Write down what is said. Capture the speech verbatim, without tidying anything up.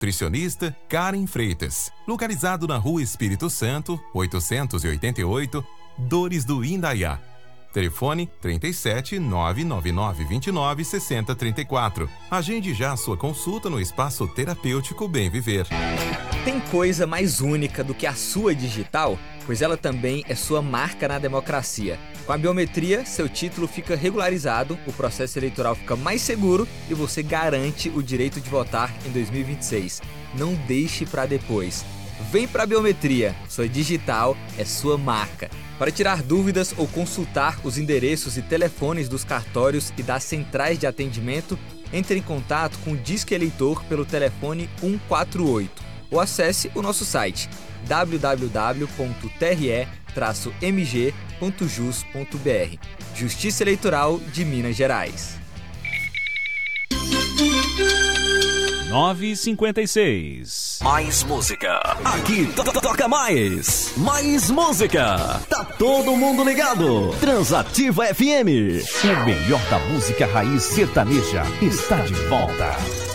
Nutricionista Karen Freitas. Localizado na Rua Espírito Santo, oitocentos e oitenta e oito, Dores do Indaiá. Telefone trinta e sete, nove nove nove, vinte e nove, sessenta, trinta e quatro. Agende já a sua consulta no Espaço Terapêutico Bem Viver. Tem coisa mais única do que a sua digital? Pois ela também é sua marca na democracia. Com a biometria, seu título fica regularizado, o processo eleitoral fica mais seguro e você garante o direito de votar em dois mil e vinte e seis. Não deixe para depois. Vem para a biometria, sua digital é sua marca. Para tirar dúvidas ou consultar os endereços e telefones dos cartórios e das centrais de atendimento, entre em contato com o Disque Eleitor pelo telefone um quatro oito ou acesse o nosso site w w w ponto t r e traço m g ponto jus ponto b r. Justiça Eleitoral de Minas Gerais. nove e cinquenta e seis. Mais música. Aqui to to toca mais. Mais música. Tá todo mundo ligado. Transativa F M. O melhor da música raiz sertaneja está de volta.